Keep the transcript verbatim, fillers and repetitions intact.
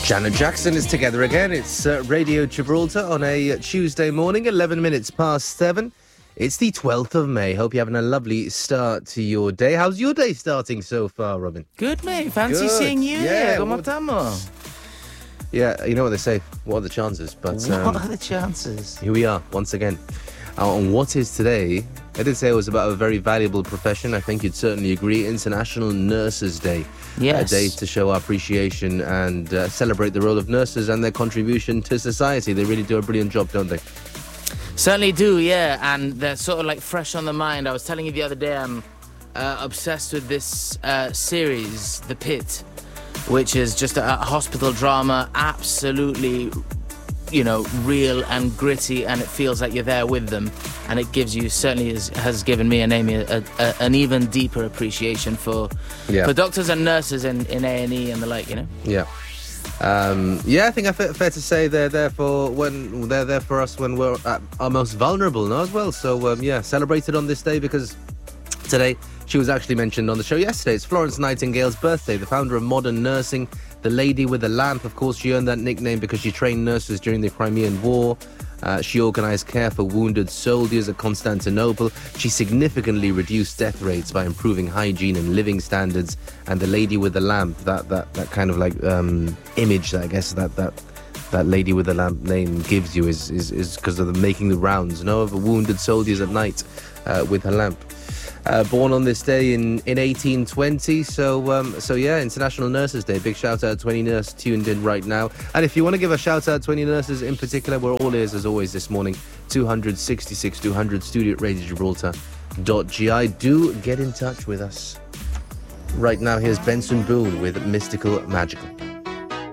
Janet Jackson is together again. It's uh, Radio Gibraltar on a Tuesday morning, eleven minutes past seven. It's the twelfth of May. Hope you're having a lovely start to your day. How's your day starting so far, Robin? Good, mate. Fancy Good. seeing you. Yeah. ¿Cómo estamos? Yeah, you know what they say. What are the chances? But What um, are the chances? here we are once again. Uh, on what is today, I did say it was about a very valuable profession. I think you'd certainly agree. International Nurses Day. Yes. A day to show our appreciation and uh, celebrate the role of nurses and their contribution to society. They really do a brilliant job, don't they? Certainly do, yeah. And they're sort of like fresh on the mind. I was telling you the other day, I'm uh, obsessed with this uh, series, The Pit, which is just a, a hospital drama, absolutely, you know, real and gritty, and it feels like you're there with them. And it gives you, certainly is, has given me and Amy a, a, an even deeper appreciation for Yeah. for doctors and nurses in, in A and E and the like, you know? Yeah. Um, yeah, I think it's fair, fair to say they're there for when they're there for us when we're at our most vulnerable now as well. So um, yeah, celebrated on this day because today she was actually mentioned on the show yesterday. It's Florence Nightingale's birthday, the founder of modern nursing, the lady with the lamp. Of course, she earned that nickname because she trained nurses during the Crimean War. Uh, she organised care for wounded soldiers at Constantinople. She significantly reduced death rates by improving hygiene and living standards. And the lady with the lamp, that that, that kind of like um, image that I guess that that that lady with the lamp name gives you is is is because of the making the rounds, you know, of wounded soldiers at night uh, with her lamp. Uh, born on this day in, in eighteen twenty, so um, so yeah, International Nurses Day. Big shout out to any nurse tuned in right now. And if you want to give a shout out to any nurses in particular, we're all ears as always this morning. two six six two hundred studio at radio gibraltar dot g i. Do get in touch with us. Right now, here's Benson Boone with Mystical Magical.